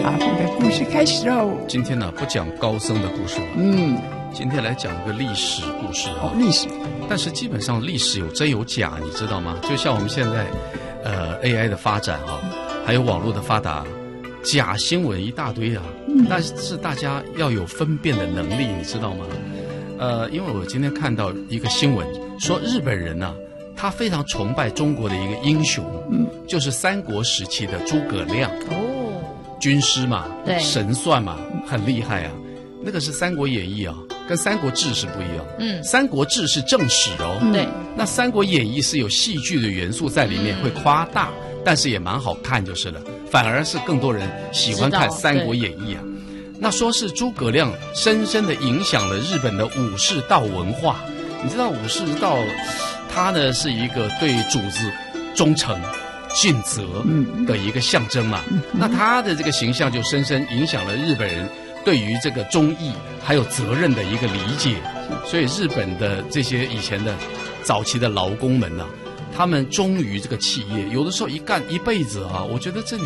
阿虎的故事开始喽。 今天呢，不讲高僧的故事了，今天来讲一个历史故事啊。 历史， 但是基本上历史有真有假，你知道吗？就像我们现在AI 的发展啊，还有网络的发达，假新闻一大堆啊。但是大家要有分辨的能力，你知道吗？因为我今天看到一个新闻，说日本人呢、他非常崇拜中国的一个英雄，就是三国时期的诸葛亮。军师嘛， 对， 神算嘛，很厉害啊。那个是《三国演义》啊，跟《三国志》是不一样。《三国志》是正史哦。 对， 那《三国演义》是有戏剧的元素在里面，会夸大，但是也蛮好看就是了。反而是更多人喜欢看《三国演义》啊。那说是诸葛亮深深的影响了日本的武士道文化。你知道武士道，他呢是一个对主子忠诚尽责的一个象征嘛。那他的这个形象就深深影响了日本人对于这个忠义还有责任的一个理解。所以日本的这些以前的早期的劳工们呢、他们忠于这个企业，有的时候一干一辈子啊，我觉得这